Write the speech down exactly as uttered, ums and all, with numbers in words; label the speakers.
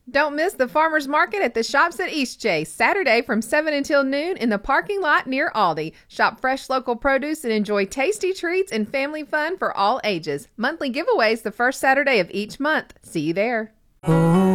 Speaker 1: Don't miss the farmers market at the shops at Eastchase, Saturday from seven until noon in the parking lot near Aldi. Shop fresh local produce and enjoy tasty treats and family fun for all ages. Monthly giveaways the first Saturday of each month. See you there.
Speaker 2: Oh.